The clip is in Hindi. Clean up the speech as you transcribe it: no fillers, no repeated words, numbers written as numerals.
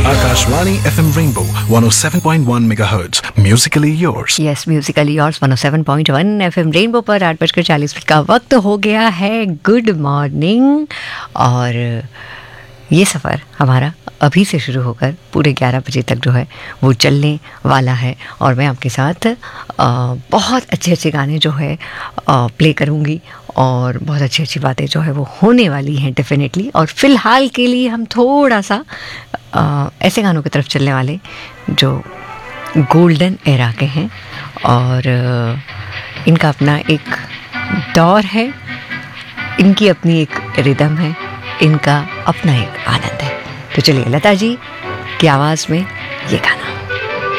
Akashvani FM Rainbow 107.1 MHz. Musically yours. Yes Musically yours 107.1 FM rainbow पर 8:40 का वक्त हो गया है। Good morning. और ये सफ़र हमारा अभी से शुरू होकर पूरे 11 बजे तक जो है वो चलने वाला है। और मैं आपके साथ बहुत अच्छे अच्छे गाने जो है प्ले करूँगी और बहुत अच्छी अच्छी बातें जो है वो होने वाली हैं डेफिनेटली। और फ़िलहाल के लिए हम थोड़ा सा ऐसे गानों की तरफ चलने वाले जो गोल्डन एरा के हैं और इनका अपना एक दौर है, इनकी अपनी एक रिदम है, इनका अपना एक आनंद है। तो चलिए लता जी की आवाज़ में ये गाना।